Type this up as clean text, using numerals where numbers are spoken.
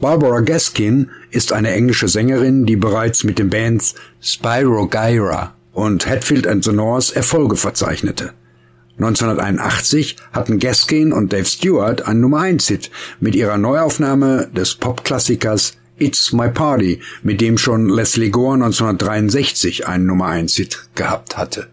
Barbara Gaskin ist eine englische Sängerin, die bereits mit den Bands Spyro Gyra und Hatfield and the North Erfolge verzeichnete. 1981 hatten Gaskin und Dave Stewart einen Nummer-1-Hit mit ihrer Neuaufnahme des Popklassikers It's My Party, mit dem schon Leslie Gore 1963 einen Nummer-1-Hit gehabt hatte.